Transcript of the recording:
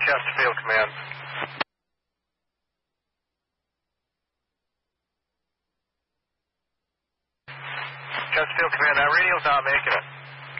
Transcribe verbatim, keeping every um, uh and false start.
Chesterfield Command. Chesterfield Command, that radio's not making it.